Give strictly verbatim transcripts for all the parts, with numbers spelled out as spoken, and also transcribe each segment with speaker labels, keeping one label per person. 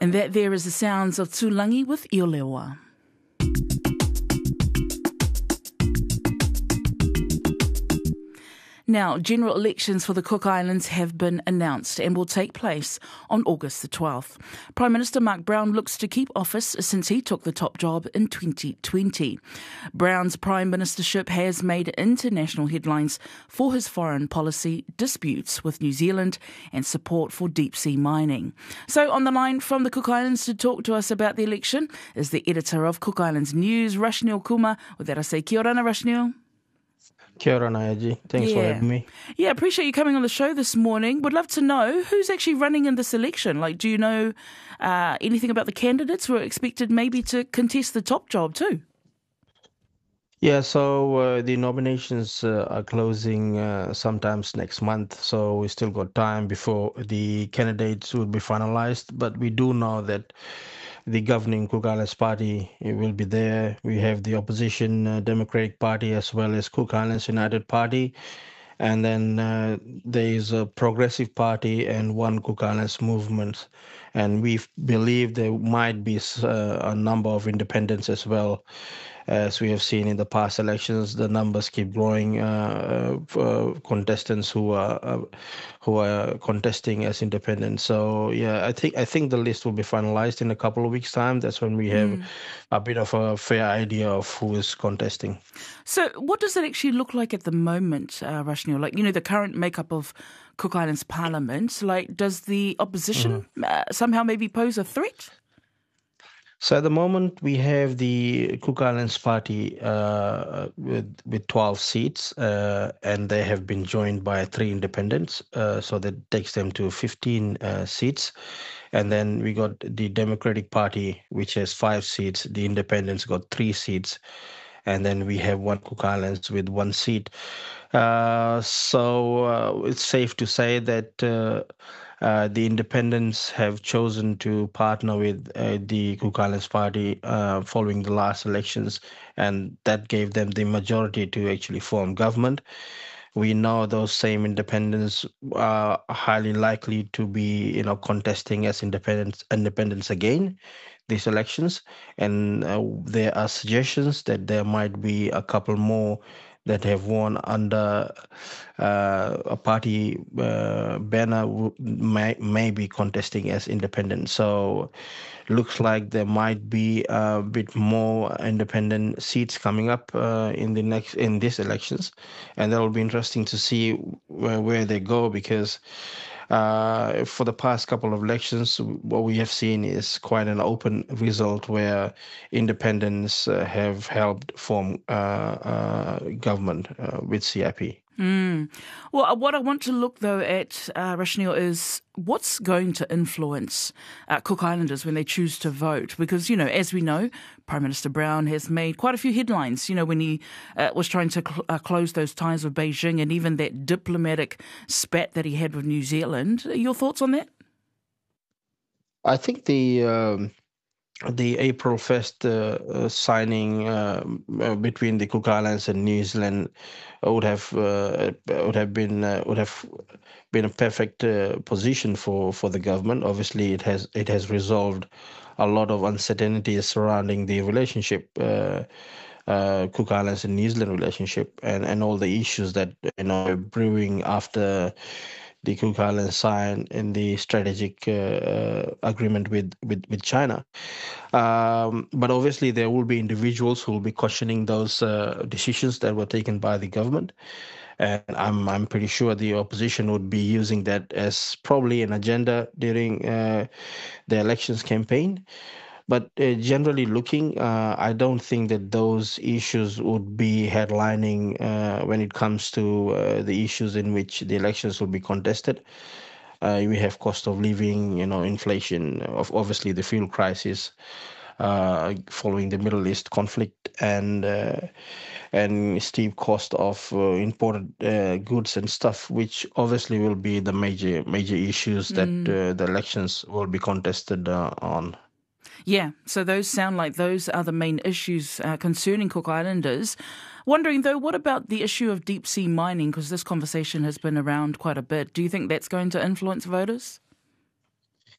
Speaker 1: And that there is the sounds of Tūlangi with Iolewa. Now, general elections for the Cook Islands have been announced and will take place on August the twelfth. Prime Minister Mark Brown looks to keep office since he took the top job in twenty twenty. Brown's prime ministership has made international headlines for his foreign policy, disputes with New Zealand and support for deep-sea mining. So on the line from the Cook Islands to talk to us about the election is the editor of Cook Islands News, Rashniel Kuma. With that I say kia ora, Rashniel.
Speaker 2: Kia ora, Nayaji. Thanks
Speaker 1: yeah.
Speaker 2: for having me.
Speaker 1: Yeah, appreciate you coming on the show this morning. Would love to know who's actually running in this election. Like, do you know uh, anything about the candidates who are expected maybe to contest the top job too?
Speaker 2: Yeah, so uh, the nominations uh, are closing uh, sometimes next month, so we still got time before the candidates will be finalized. But we do know that the governing Cook Islands Party will be there. We have the opposition uh, Democratic Party as well as Cook Islands United Party. And then uh, there is a Progressive Party and one Cook Islands Movement. And we believe there might be uh, a number of independents as well. As we have seen in the past elections, the numbers keep growing. Uh, uh, contestants who are uh, who are contesting as independents. So yeah, I think I think the list will be finalized in a couple of weeks' time. That's when we have mm. a bit of a fair idea of who is contesting.
Speaker 1: So what does it actually look like at the moment, uh, Rashniel? Like, you know, the current makeup of Cook Islands Parliament. Like, does the opposition mm. uh, somehow maybe pose a threat?
Speaker 2: So at the moment, we have the Cook Islands Party uh, with with twelve seats, uh, and they have been joined by three independents. Uh, so that takes them to fifteen uh, seats. And then we got the Democratic Party, which has five seats. The independents got three seats. And then we have one Cook Islands with one seat. Uh, so uh, it's safe to say that uh, uh, the independents have chosen to partner with uh, the Cook Islands Party uh, following the last elections, and that gave them the majority to actually form government. We know those same independents are highly likely to be, you know, contesting as independents, independents again these elections, and uh, there are suggestions that there might be a couple more that have won under uh, a party uh, banner may, may be contesting as independent. So looks like there might be a bit more independent seats coming up uh, in the next in these elections, and that will be interesting to see where, where they go, because Uh, for the past couple of elections, what we have seen is quite an open result where independents uh, have helped form uh, uh, government uh, with C I P.
Speaker 1: Mm. Well, what I want to look, though, at, uh, Rashniel, is what's going to influence uh, Cook Islanders when they choose to vote? Because, you know, as we know, Prime Minister Brown has made quite a few headlines, you know, when he uh, was trying to cl- uh, close those ties with Beijing, and even that diplomatic spat that he had with New Zealand. Your thoughts on that?
Speaker 2: I think the... Um... The April first uh, uh, signing uh, uh, between the Cook Islands and New Zealand would have uh, would have been uh, would have been a perfect uh, position for, for the government. Obviously, it has it has resolved a lot of uncertainties surrounding the relationship, uh, uh, Cook Islands and New Zealand relationship, and, and all the issues that, you know, brewing after the Cook Islands signed in the strategic uh, agreement with, with, with China. Um, but obviously there will be individuals who will be questioning those uh, decisions that were taken by the government. And I'm I'm pretty sure the opposition would be using that as probably an agenda during uh, the elections campaign. But uh, generally looking, uh, I don't think that those issues would be headlining uh, when it comes to uh, the issues in which the elections will be contested. Uh, we have cost of living, you know, inflation, of obviously the fuel crisis uh, following the Middle East conflict, and uh, and steep cost of uh, imported uh, goods and stuff, which obviously will be the major major issues that
Speaker 1: Mm.
Speaker 2: uh, the elections will be contested uh, on.
Speaker 1: Yeah, so those sound like those are the main issues uh, concerning Cook Islanders. Wondering, though, what about the issue of deep-sea mining? Because this conversation has been around quite a bit. Do you think that's going to influence voters?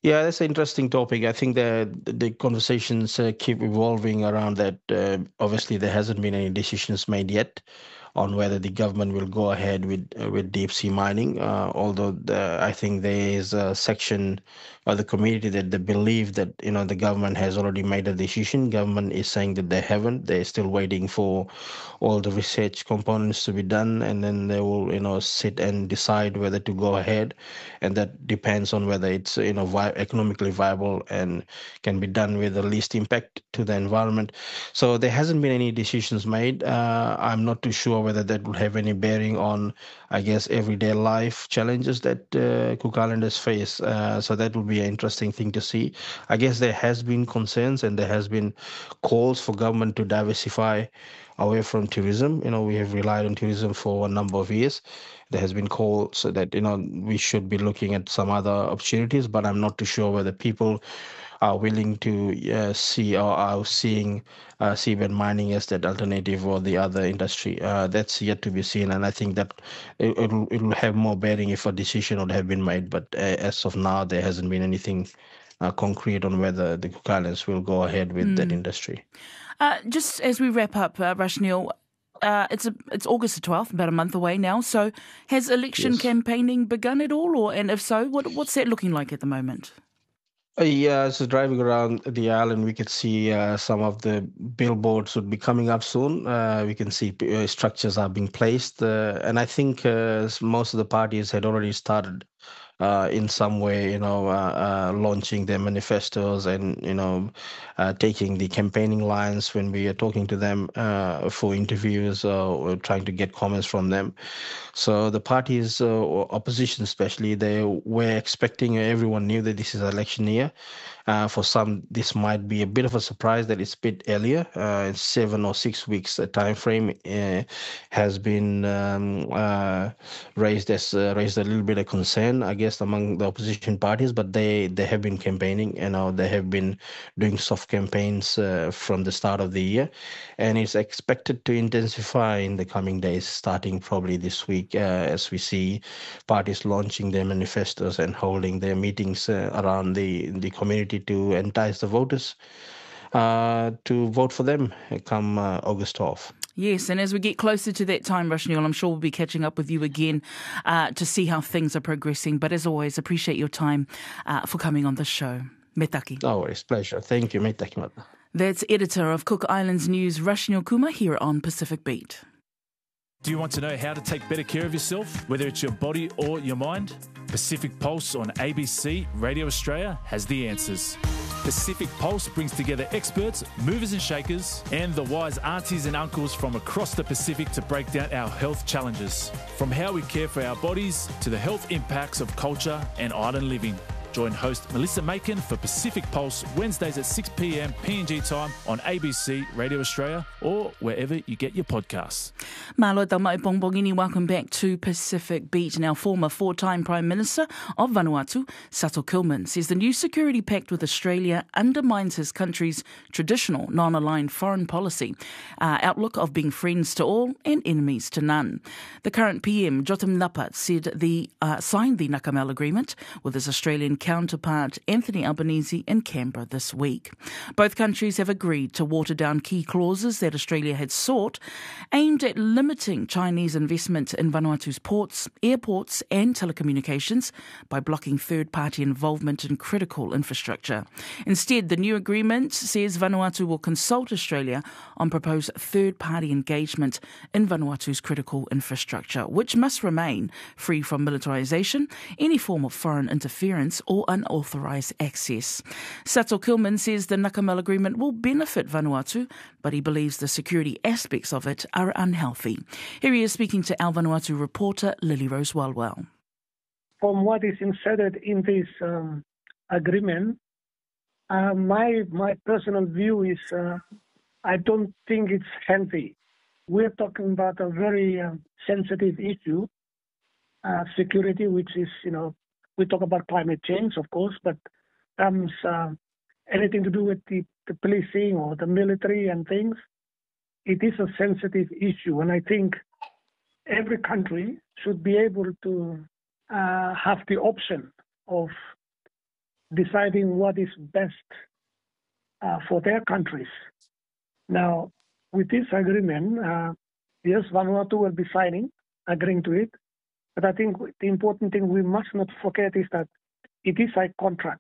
Speaker 2: Yeah, that's an interesting topic. I think the the conversations uh, keep evolving around that. Uh, obviously, there hasn't been any decisions made yet on whether the government will go ahead with uh, with deep sea mining. Uh, although the, I think there is a section of the community that they believe that you know the government has already made a decision. Government is saying that they haven't. They're still waiting for all the research components to be done, and then they will you know sit and decide whether to go ahead, and that depends on whether it's you know vi- economically viable and can be done with the least impact to the environment. So there hasn't been any decisions made. Uh, I'm not too sure whether that will have any bearing on, I guess, everyday life challenges that uh, Cook Islanders face. Uh, so that will be an interesting thing to see. I guess there has been concerns and there has been calls for government to diversify away from tourism. You know, we have relied on tourism for a number of years. There has been calls so that you know we should be looking at some other opportunities, but I'm not too sure whether people are willing to uh, see or are seeing uh, seabed mining as that alternative or the other industry. Uh, that's yet to be seen, and I think that it, it'll it'll have more bearing if a decision would have been made. But uh, as of now, there hasn't been anything uh, concrete on whether the Cook Islands will go ahead with mm. that industry.
Speaker 1: Uh, just as we wrap up, uh, Rashneel, uh, it's a, it's August the twelfth, about a month away now. So, has election yes. campaigning begun at all, or and if so, what what's that looking like at the moment?
Speaker 2: Uh, yeah, so driving around the island, we could see uh, some of the billboards would be coming up soon. Uh, we can see uh, structures are being placed, uh, and I think uh, most of the parties had already started. Uh, in some way, you know, uh, uh, launching their manifestos and, you know, uh, taking the campaigning lines when we are talking to them uh, for interviews or trying to get comments from them. So the parties, uh, or opposition especially, they were expecting, everyone knew that this is election year. Uh, for some, this might be a bit of a surprise that it's a bit earlier. Uh, it's seven or six weeks uh, time frame uh, has been um, uh, raised as uh, raised a little bit of concern, I guess, among the opposition parties. But they they have been campaigning, you know, they have been doing soft campaigns uh, from the start of the year, and it's expected to intensify in the coming days, starting probably this week, uh, as we see parties launching their manifestos and holding their meetings uh, around the the community to entice the voters uh, to vote for them come uh, August twelfth.
Speaker 1: Yes, and as we get closer to that time, Rashneel, I'm sure we'll be catching up with you again uh, to see how things are progressing. But as always, appreciate your time uh, for coming on the show. Me taki.
Speaker 2: No worries, pleasure. Thank you. Me taki mata.
Speaker 1: That's editor of Cook Islands News, Rashneel Kumar, here on Pacific Beat.
Speaker 3: Do you want to know how to take better care of yourself, whether it's your body or your mind? Pacific Pulse on A B C Radio Australia has the answers. Pacific Pulse brings together experts, movers and shakers, and the wise aunties and uncles from across the Pacific to break down our health challenges. From how we care for our bodies to the health impacts of culture and island living. Join host Melissa Macon for Pacific Pulse Wednesdays at six p.m. P N G time on A B C Radio Australia or wherever you get your podcasts.
Speaker 1: Malo Tamai Bongbongini, welcome back to Pacific Beat. Now, former four-time Prime Minister of Vanuatu, Sato Kilman, says the new security pact with Australia undermines his country's traditional non-aligned foreign policy, uh, outlook of being friends to all and enemies to none. The current P M, Jotam Napat, said the uh, signed the Nakamel Agreement with his Australian counterpart Anthony Albanese in Canberra this week. Both countries have agreed to water down key clauses that Australia had sought, aimed at limiting Chinese investment in Vanuatu's ports, airports and telecommunications by blocking third-party involvement in critical infrastructure. Instead, the new agreement says Vanuatu will consult Australia on proposed third-party engagement in Vanuatu's critical infrastructure, which must remain free from militarisation, any form of foreign interference or unauthorised access. Sato Kilman says the Nakamel Agreement will benefit Vanuatu, but he believes the security aspects of it are unhealthy. Here he is speaking to our Vanuatu reporter Lily Rose Walwell.
Speaker 4: From what is inserted in this um, agreement, uh, my my personal view is uh, I don't think it's healthy. We're talking about a very uh, sensitive issue, uh, security, which is, you know, we talk about climate change, of course, but comes uh, anything to do with the, the policing or the military and things. It is a sensitive issue, and I think every country should be able to uh, have the option of deciding what is best uh, for their countries. Now, with this agreement, uh, yes, Vanuatu will be signing, agreeing to it. But I think the important thing we must not forget is that it is a contract.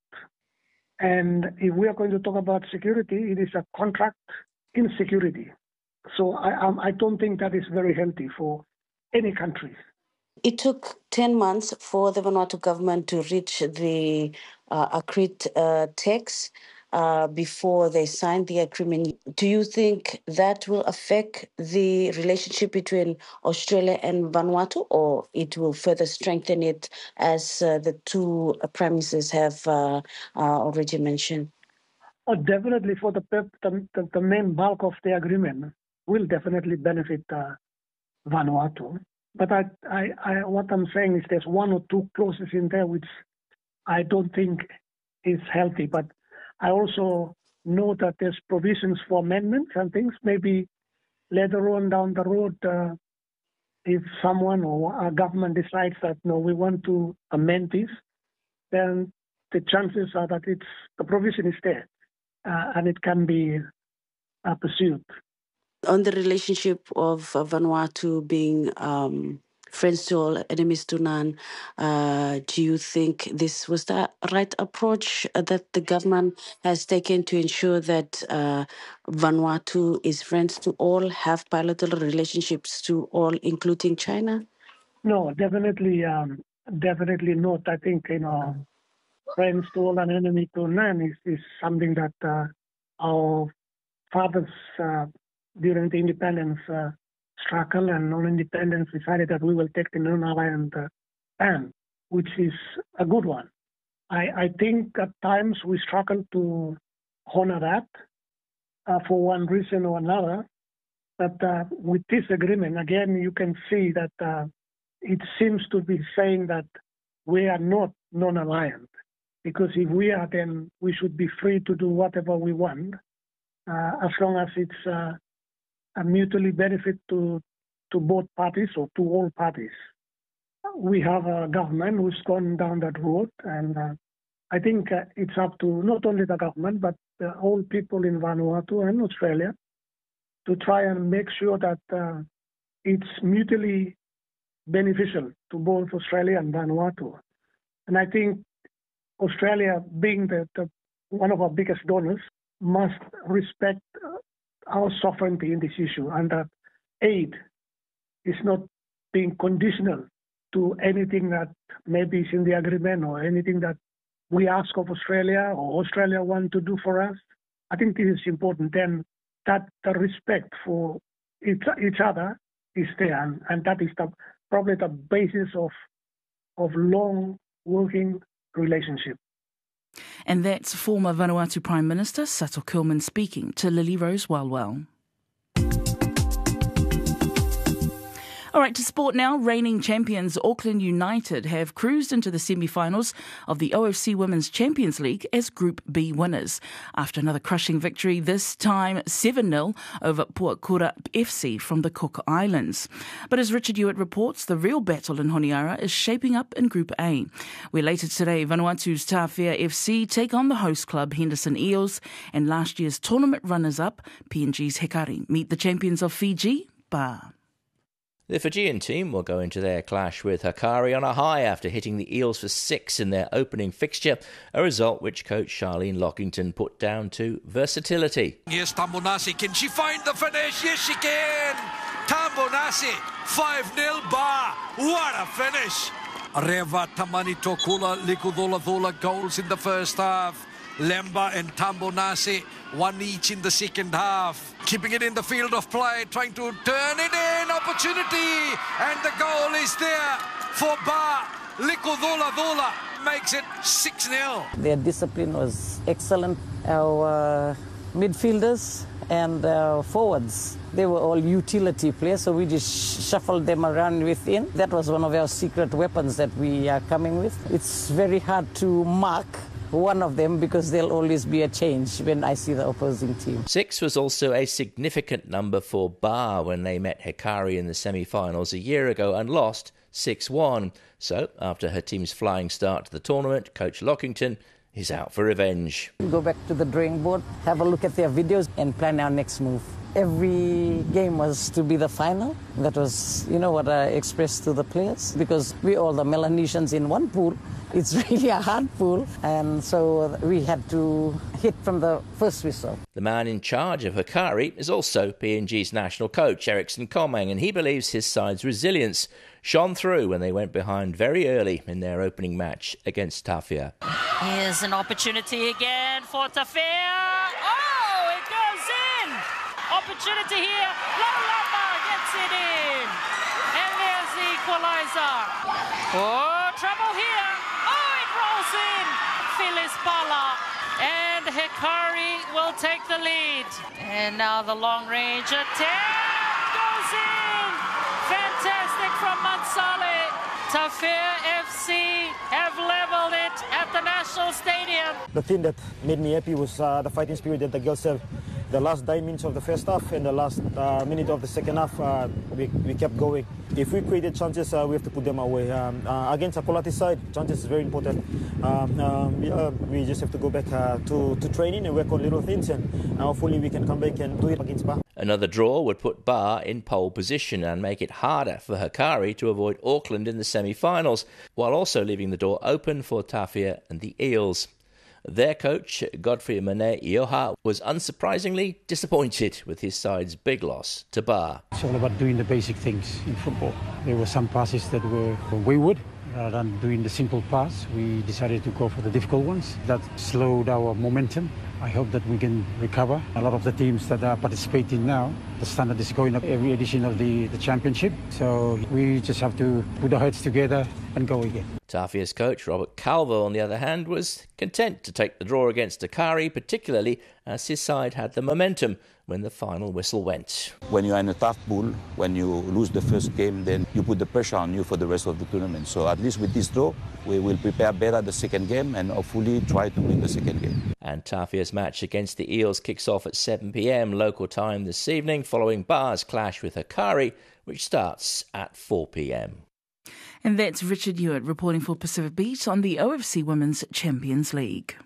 Speaker 4: And if we are going to talk about security, it is a contract in security. So I, I don't think that is very healthy for any country.
Speaker 5: It took ten months for the Vanuatu government to reach the uh, agreed uh, text uh, before they signed the agreement. Do you think that will affect the relationship between Australia and Vanuatu, or it will further strengthen it, as uh, the two uh, premises have uh, uh, already mentioned?
Speaker 4: Oh, definitely, for the, the the main bulk of the agreement will definitely benefit uh, Vanuatu. But I, I, I, what I'm saying is there's one or two clauses in there which I don't think is healthy. But I also know that there's provisions for amendments and things. Maybe later on down the road, uh, if someone or a government decides that, no, we want to amend this, then the chances are that it's the provision is there uh, and it can be uh, pursued.
Speaker 5: On the relationship of uh, Vanuatu being um, friends to all, enemies to none, uh, do you think this was the right approach uh, that the government has taken to ensure that uh, Vanuatu is friends to all, have bilateral relationships to all, including China?
Speaker 4: No, definitely, um, definitely not. I think, you know, friends to all and enemy to none is, is something that uh, our fathers uh, during the independence uh, struggle and non-independence decided that we will take the non-aligned uh, stand, which is a good one. I, I think at times we struggle to honor that uh, for one reason or another. But uh, with this agreement, again, you can see that uh, it seems to be saying that we are not non-aligned. Because if we are, then we should be free to do whatever we want, uh, as long as it's uh, a mutually benefit to to both parties or to all parties. We have a government who's gone down that road, and uh, I think uh, it's up to not only the government, but uh, all people in Vanuatu and Australia to try and make sure that uh, it's mutually beneficial to both Australia and Vanuatu. And I think Australia, being the, the one of our biggest donors, must respect uh, our sovereignty in this issue, and that aid is not being conditional to anything that maybe is in the agreement or anything that we ask of Australia or Australia want to do for us. I think this is important. Then that the respect for each, each other is there, and, and that is the, probably the basis of of long working relationship.
Speaker 1: And that's former Vanuatu Prime Minister Sato Kilman speaking to Lily Rose Walwell. All right, to sport now. Reigning champions Auckland United have cruised into the semi-finals of the O F C Women's Champions League as Group B winners after another crushing victory, this time seven nil over Puakura F C from the Cook Islands. But as Richard Hewitt reports, the real battle in Honiara is shaping up in Group A, where later today Vanuatu's Tawhia F C take on the host club Henderson Eels, and last year's tournament runners-up P N G's Hekari meet the champions of Fiji, Ba.
Speaker 6: The Fijian team will go into their clash with Hekari on a high after hitting the Eels for six in their opening fixture, a result which coach Charlene Lockington put down to versatility.
Speaker 7: Here's Tambonasi. Can she find the finish? Yes, she can. Tambonasi, five nil Ba. What a finish. Reva Tamani Tokula, Likudola Dola goals in the first half. Lemba and Tambonasi, one each in the second half. Keeping it in the field of play, trying to turn it in, opportunity, and the goal is there for Ba. Likudola Dola makes it six nil.
Speaker 8: Their discipline was excellent. Our uh, midfielders and uh, forwards, they were all utility players, so we just shuffled them around within. That was one of our secret weapons that we are coming with. It's very hard to mark one of them because there'll always be a change when I see the opposing team.
Speaker 6: Six was also a significant number for Ba when they met Hekari in the semi-finals a year ago and lost six one. So, after her team's flying start to the tournament, coach Lockington is out for revenge.
Speaker 8: Go back to the drawing board, have a look at their videos and plan our next move. Every game was to be the final. That was, you know, what I expressed to the players. Because we all the Melanesians in one pool. It's really a hard pool. And so we had to hit from the first whistle.
Speaker 6: The man in charge of Hikari is also P N G's national coach, Eriksson Komang, and he believes his side's resilience shone through when they went behind very early in their opening match against Tafia.
Speaker 9: Here's an opportunity again for Tafia. Oh, it goes in! Opportunity here. Lalama gets it in. And there's the equaliser. Oh, trouble here. Oh, it rolls in. Phyllis Pala. And Hikari will take the lead. And now the long range attack goes in. Fantastic from Mansale. Tafia F C have levelled it at the National Stadium.
Speaker 10: The thing that made me happy was uh, the fighting spirit that the girls have. The last nine minutes of the first half and the last uh, minute of the second half, uh, we, we kept going. If we created chances, uh, we have to put them away. Um, uh, against a quality side, chances is very important. Um, um, we, uh, we just have to go back uh, to, to training and work on little things, and uh, hopefully we can come back and do it against Bar.
Speaker 6: Another draw would put Bar in pole position and make it harder for Hikari to avoid Auckland in the semi-finals, while also leaving the door open for Tafia and the Eels. Their coach, Godfrey Mane Ioha, was unsurprisingly disappointed with his side's big loss to Bar.
Speaker 11: It's all about doing the basic things in football. There were some passes that were wayward. Rather than doing the simple pass, we decided to go for the difficult ones. That slowed our momentum. I hope that we can recover. A lot of the teams that are participating now, the standard is going up every edition of the, the championship. So we just have to put our heads together and go again.
Speaker 6: Tafia's coach, Robert Calvo, on the other hand, was content to take the draw against Hikari, particularly as his side had the momentum when the final whistle went.
Speaker 12: When you are in a tough pool, when you lose the first game, then you put the pressure on you for the rest of the tournament. So at least with this draw, we will prepare better the second game and hopefully try to win the second game.
Speaker 6: And Tafia's match against the Eels kicks off at seven p.m. local time this evening, following Bar's clash with Hikari, which starts at four p.m.
Speaker 1: And that's Richard Hewitt reporting for Pacific Beat on the O F C Women's Champions League.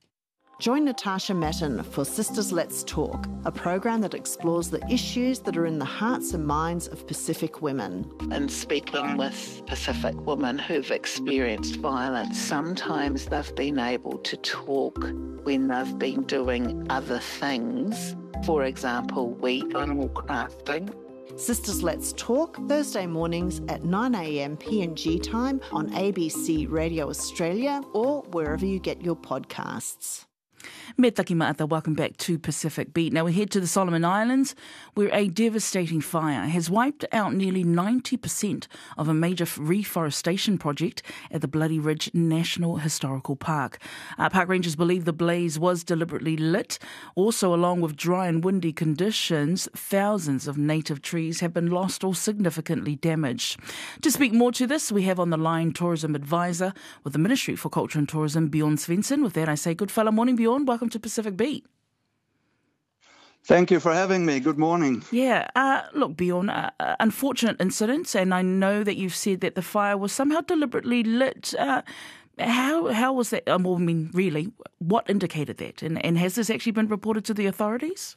Speaker 13: Join Natasha Matten for Sisters Let's Talk, a program that explores the issues that are in the hearts and minds of Pacific women.
Speaker 14: And speaking with Pacific women who've experienced violence, sometimes they've been able to talk when they've been doing other things, for example, weaving or crafting.
Speaker 13: Sisters Let's Talk, Thursday mornings at nine a.m. P N G time on A B C Radio Australia or wherever you get your podcasts.
Speaker 1: Me taki maata, welcome back to Pacific Beat. Now we head to the Solomon Islands, where a devastating fire has wiped out nearly ninety percent of a major reforestation project at the Bloody Ridge National Historical Park. Uh, park rangers believe the blaze was deliberately lit. Also, along with dry and windy conditions, thousands of native trees have been lost or significantly damaged. To speak more to this, we have on the line Tourism Advisor with the Ministry for Culture and Tourism, Bjorn Svensson. With that, I say good fella morning, Bjorn. Welcome to Pacific Beat.
Speaker 15: Thank you for having me. Good morning.
Speaker 1: Yeah, uh, look, Bjorn, uh, unfortunate incidents, and I know that you've said that the fire was somehow deliberately lit. Uh, how how was that? Um, well, I mean, really, what indicated that? And, and has this actually been reported to the authorities?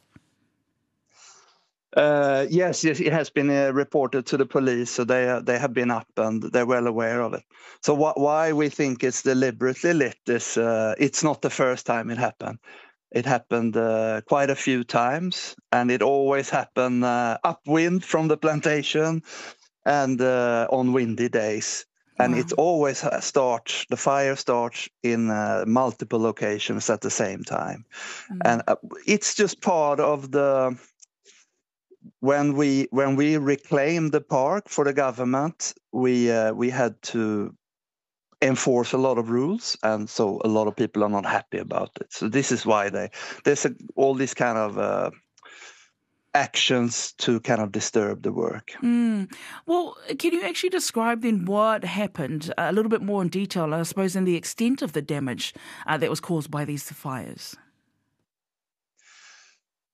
Speaker 15: Uh, yes, yes, it has been uh, reported to the police, so they uh, they have been up and they're well aware of it. So wh- why we think it's deliberately lit is uh, it's not the first time it happened. It happened uh, quite a few times, and it always happened uh, upwind from the plantation and uh, on windy days. And wow. It always starts, the fire starts in uh, multiple locations at the same time. Mm. And uh, it's just part of the... When we when we reclaimed the park for the government, we uh, we had to enforce a lot of rules, and so a lot of people are not happy about it. So this is why they there's a, all these kind of uh, actions to kind of disturb the work.
Speaker 1: Mm. Well, can you actually describe then what happened a little bit more in detail, I suppose, and the extent of the damage uh, that was caused by these fires?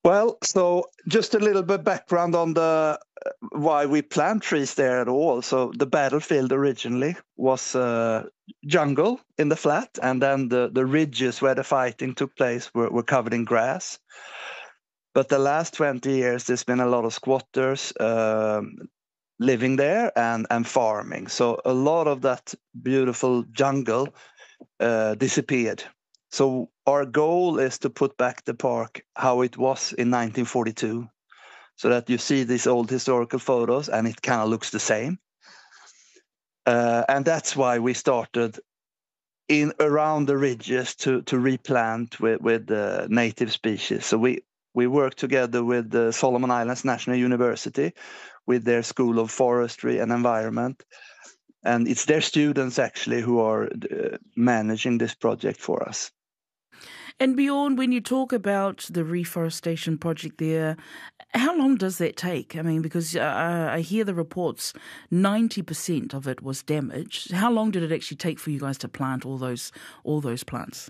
Speaker 15: Well, so just a little bit background on the why we plant trees there at all. So the battlefield originally was uh, jungle in the flat, and then the, the ridges where the fighting took place were, were covered in grass. But the last twenty years, there's been a lot of squatters um, living there and, and farming. So a lot of that beautiful jungle uh, disappeared. So our goal is to put back the park how it was in nineteen forty-two, so that you see these old historical photos and it kind of looks the same. Uh, and that's why we started in around the ridges to, to replant with, with uh, native species. So we, we work together with the Solomon Islands National University with their School of Forestry and Environment. And it's their students actually who are uh, managing this project for us.
Speaker 1: And Bjorn, when you talk about the reforestation project there, how long does that take? I mean, because uh, I hear the reports, ninety percent of it was damaged. How long did it actually take for you guys to plant all those all those plants?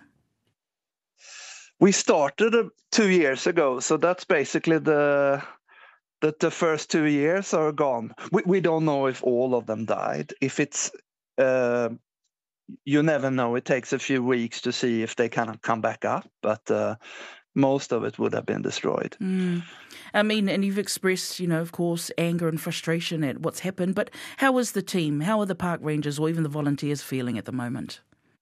Speaker 15: We started uh, two years ago, so that's basically the that the first two years are gone. We we don't know if all of them died. If it's uh, you never know. It takes a few weeks to see if they kind of come back up, but uh, most of it would have been destroyed.
Speaker 1: Mm. I mean, and you've expressed, you know, of course, anger and frustration at what's happened, but how is the team, how are the park rangers or even the volunteers feeling at the moment?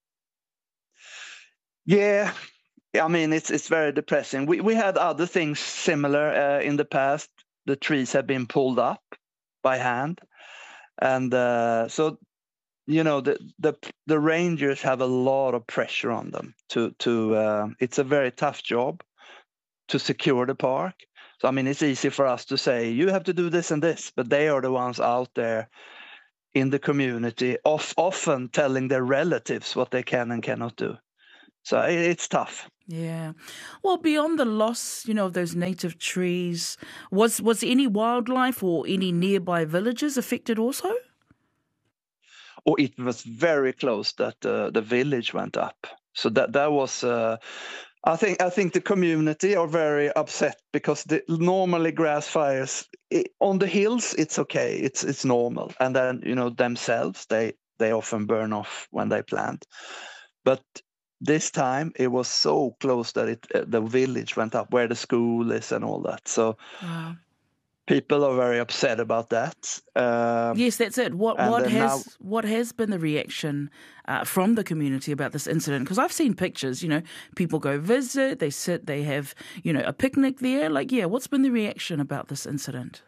Speaker 15: Yeah, I mean, it's it's very depressing. We, we had other things similar uh, in the past. The trees have been pulled up by hand. And uh, so... You know, the, the the rangers have a lot of pressure on them to to. Uh, it's a very tough job to secure the park. So I mean, it's easy for us to say you have to do this and this, but they are the ones out there in the community, of, often telling their relatives what they can and cannot do. So it, it's tough.
Speaker 1: Yeah. Well, beyond the loss, you know, of those native trees, was was any wildlife or any nearby villages affected also?
Speaker 15: Or it was very close that uh, the village went up. So that that was, uh, I think, I think the community are very upset because the, normally grass fires it, on the hills it's okay, it's it's normal, and then you know themselves they they often burn off when they plant, but this time it was so close that it uh, the village went up where the school is and all that. So.
Speaker 1: Wow.
Speaker 15: People are very upset about that. Um,
Speaker 1: yes, that's it. What what has now, what has been the reaction uh, from the community about this incident? Because I've seen pictures. You know, people go visit, they sit, they have you know a picnic there. Like, yeah, what's been the reaction about this incident?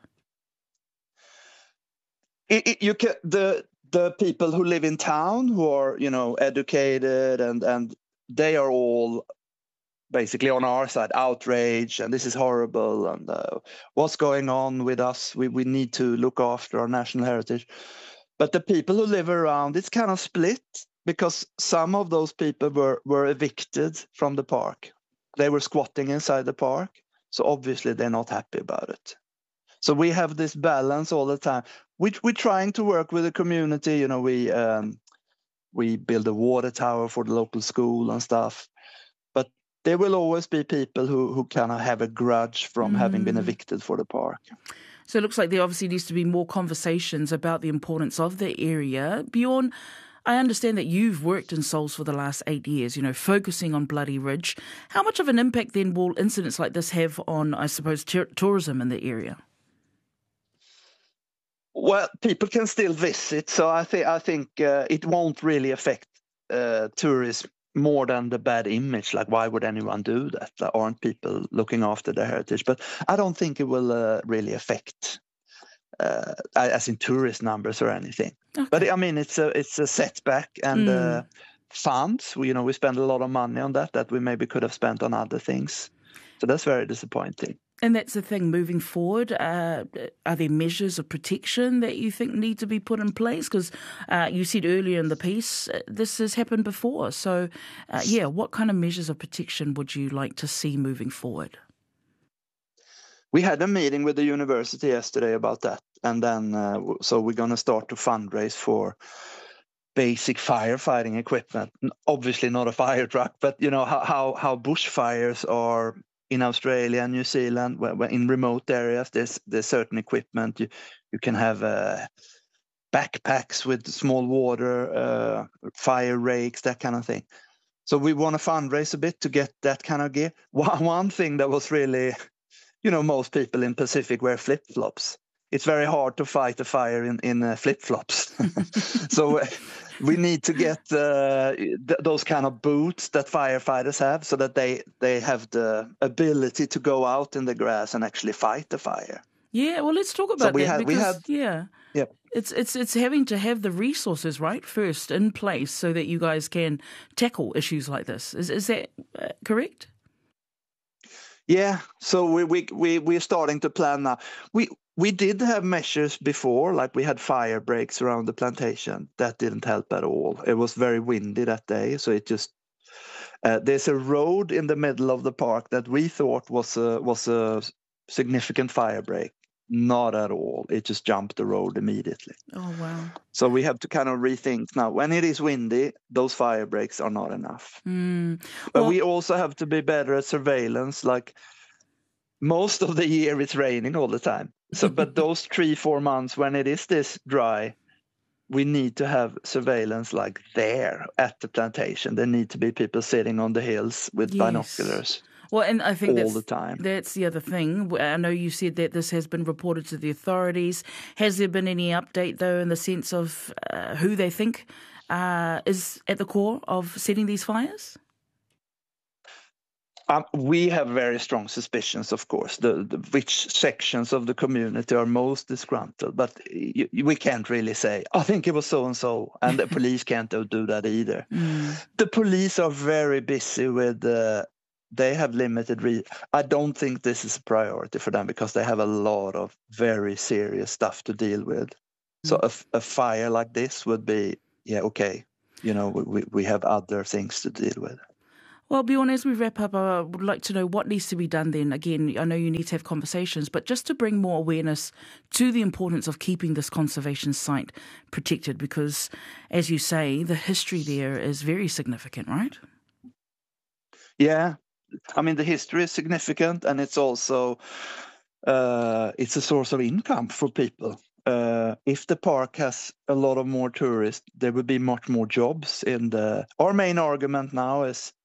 Speaker 15: It, it, you can, the the people who live in town who are you know educated and and they are all. Basically on our side, outrage, and this is horrible, and uh, what's going on with us? We we need to look after our national heritage. But the people who live around, it's kind of split because some of those people were, were evicted from the park. They were squatting inside the park, so obviously they're not happy about it. So we have this balance all the time. We, we're trying to work with the community. You know, we um, we build a water tower for the local school and stuff. There will always be people who, who kind of have a grudge from mm. having been evicted for the park.
Speaker 1: So it looks like there obviously needs to be more conversations about the importance of the area. Bjorn, I understand that you've worked in Souls for the last eight years, you know, focusing on Bloody Ridge. How much of an impact then will incidents like this have on, I suppose, t- tourism in the area?
Speaker 15: Well, people can still visit, so I, th- I think uh, it won't really affect uh, tourism. More than the bad image, like why would anyone do that? Aren't people looking after their heritage? But I don't think it will uh, really affect, uh, as in tourist numbers or anything. Okay. But I mean, it's a it's a setback, and mm. uh, funds. We, you know, we spend a lot of money on that that we maybe could have spent on other things. So that's very disappointing.
Speaker 1: And that's the thing, moving forward, uh, are there measures of protection that you think need to be put in place? Because uh, you said earlier in the piece, uh, this has happened before. So, uh, yeah, what kind of measures of protection would you like to see moving forward?
Speaker 15: We had a meeting with the university yesterday about that. And then, uh, so we're going to start to fundraise for basic firefighting equipment. Obviously not a fire truck, but, you know, how, how, how bushfires are in Australia and New Zealand, where, where in remote areas, there's there's certain equipment. You you can have uh, backpacks with small water, uh, fire rakes, that kind of thing. So we want to fundraise a bit to get that kind of gear. One one thing that was really, you know, most people in Pacific wear flip flops. It's very hard to fight a fire in in uh, flip flops. So. Uh, We need to get uh, th- those kind of boots that firefighters have, so that they, they have the ability to go out in the grass and actually fight the fire.
Speaker 1: Yeah, well, let's talk about
Speaker 15: so we
Speaker 1: that
Speaker 15: had,
Speaker 1: because
Speaker 15: we had,
Speaker 1: yeah,
Speaker 15: yeah,
Speaker 1: it's it's it's having to have the resources right first in place so that you guys can tackle issues like this. Is is that uh, correct?
Speaker 15: Yeah. So we we we we're starting to plan now. We. We did have measures before, like we had fire breaks around the plantation. That didn't help at all. It was very windy that day, so it just uh, there's a road in the middle of the park that we thought was a was a significant fire break. Not at all. It just jumped the road immediately.
Speaker 1: Oh wow!
Speaker 15: So we have to kind of rethink now. When it is windy, those fire breaks are not enough.
Speaker 1: Mm.
Speaker 15: But
Speaker 1: Well,
Speaker 15: we also have to be better at surveillance. Like most of the year, it's raining all the time. So, but those three, four months when it is this dry, we need to have surveillance like there at the plantation. There need to be people sitting on the hills with
Speaker 1: Yes.
Speaker 15: binoculars.
Speaker 1: Well, and I think
Speaker 15: all
Speaker 1: that's,
Speaker 15: the time.
Speaker 1: That's the other thing. I know you said that this has been reported to the authorities. Has there been any update, though, in the sense of uh, who they think uh, is at the core of setting these fires?
Speaker 15: Um, we have very strong suspicions, of course, the, the which sections of the community are most disgruntled. But y- y- we can't really say, I think it was so-and-so, and the police can't do that either.
Speaker 1: Mm.
Speaker 15: The police are very busy with, uh, they have limited, re- I don't think this is a priority for them because they have a lot of very serious stuff to deal with. Mm. So a, f- a fire like this would be, yeah, okay, you know, we, we have other things to deal with.
Speaker 1: Well, Bjorn, as we wrap up, I would like to know what needs to be done then. Again, I know you need to have conversations, but just to bring more awareness to the importance of keeping this conservation site protected because, as you say, the history there is very significant, right?
Speaker 15: Yeah. I mean, the history is significant, and it's also, uh, it's a source of income for people. Uh, if the park has a lot of more tourists, there will be much more jobs in the... Our main argument now is